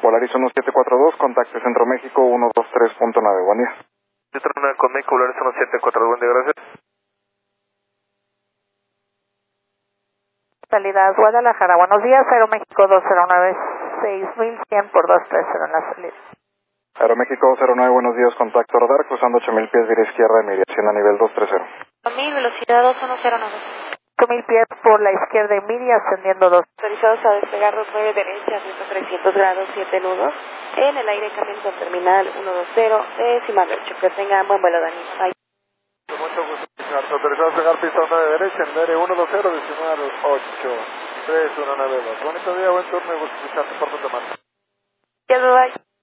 Volaris 1742, contacto Centro México 123.9, buen día. Centro con México, Volaris 1742, buen día, gracias. Salida Guadalajara, buenos días, Aeroméxico 209, 6100 por 230 en la salida. Aeroméxico 209, buenos días, contacto radar, cruzando 8000 pies, vía izquierda, mediación a nivel 230. 8000, velocidad 2109. 8000 pies por la izquierda y media, ascendiendo 2. Autorizados a despegar 29 derecha, 300 grados, 7 nudos. En el aire, camino terminal 120, decimal 8. Que tengan buen vuelo, Dani. Bye. Con mucho gusto, autorizado a despegar pista 9 derecha, en el aire 120, decimal 8, 3192. Bonito día, buen turno y gusto escucharte por tu marca. Ya, bye.